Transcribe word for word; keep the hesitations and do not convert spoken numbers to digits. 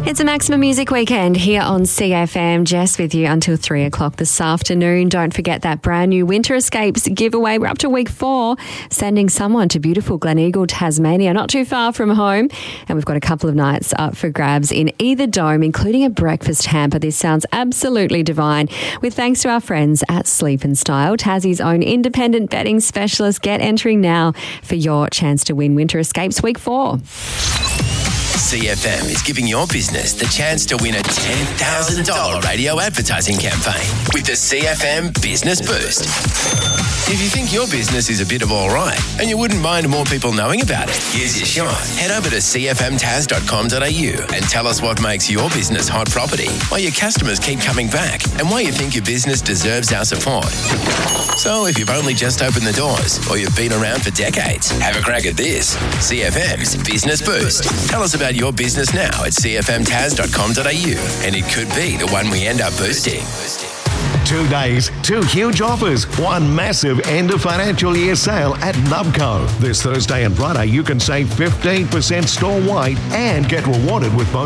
It's a Maximum Music Weekend here on C F M. Jess with you until three o'clock this afternoon. Don't forget that brand new Winter Escapes giveaway. We're up to week four, sending someone to beautiful Gleneagle, Tasmania, not too far from home. And we've got a couple of nights up for grabs in either dome, including a breakfast hamper. This sounds absolutely divine. With thanks to our friends at Sleep and Style, Tassie's own independent betting specialist. Get entering now for your chance to win Winter Escapes week four. C F M is giving your business the chance to win a ten thousand dollars radio advertising campaign with the C F M Business Boost. If you think your business is a bit of all right and you wouldn't mind more people knowing about it, here's your shot. Head over to c f m tas dot com dot a u and tell us what makes your business hot property, why your customers keep coming back, and why you think your business deserves our support. So if you've only just opened the doors or you've been around for decades, have a crack at this. C F M's Business Boost. Tell us about your business now at c f m tas dot com dot a u and it could be the one we end up boosting. Two days, two huge offers, one massive end of financial year sale at Nubco. This Thursday and Friday, you can save fifteen percent store-wide and get rewarded with bonus